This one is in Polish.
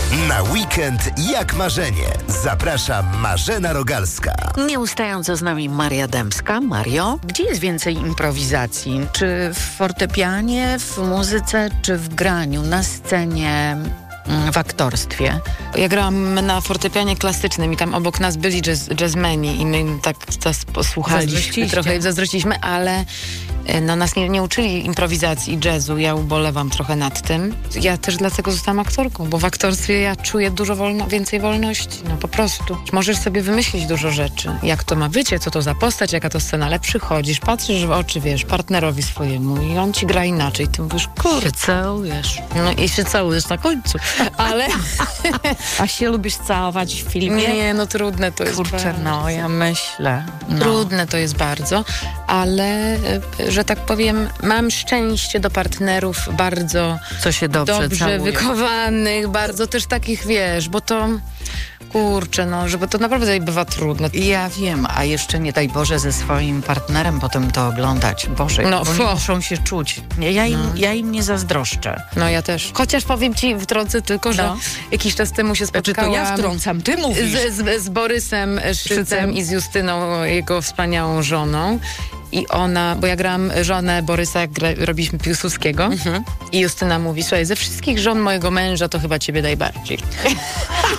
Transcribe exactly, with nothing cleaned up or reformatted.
Na weekend jak marzenie. Zaprasza Marzena Rogalska. Nieustająco z nami Maria Dębska. Mario, gdzie jest więcej improwizacji? Czy w fortepianie, w muzyce, czy w graniu, na scenie, w aktorstwie? Ja grałam na fortepianie klasycznym i tam obok nas byli jazz, jazzmeni i my tak nas posłuchaliśmy, trochę zazdrościliśmy, ale no, nas nie, nie uczyli improwizacji i jazzu. Ja ubolewam trochę nad tym. Ja też dlatego zostałam aktorką, bo w aktorstwie ja czuję dużo wolno, więcej wolności. No po prostu. Możesz sobie wymyślić dużo rzeczy. Jak to ma wycie, co to za postać, jaka to scena, ale przychodzisz, patrzysz w oczy, wiesz, partnerowi swojemu i on ci gra inaczej. Ty mówisz, kurde, całujesz. No i się całujesz na końcu. Ale... A się lubisz całować w filmie? Nie, no trudne to jest. Kurczę, no ja myślę. No. Trudne to jest bardzo, ale że tak powiem, mam szczęście do partnerów bardzo Co się dobrze, dobrze wychowanych, bardzo też takich, wiesz, bo to kurczę, no, żeby to naprawdę bywa trudne. Ja wiem, a jeszcze nie daj Boże ze swoim partnerem potem to oglądać. Boże, no, bo nie muszą się czuć. Ja im, no. ja im nie zazdroszczę. No ja też. Chociaż powiem ci, wtrącę tylko, że no. jakiś czas temu się spotkałam. Znaczy to ja wtrącam, ty mówisz. Z, z, z Borysem Szycem i z Justyną, jego wspaniałą żoną. I ona, bo ja grałam żonę Borysa, jak gra, robiliśmy Piłsudskiego. Mhm. I Justyna mówi, słuchaj, ze wszystkich żon mojego męża to chyba ciebie najbardziej.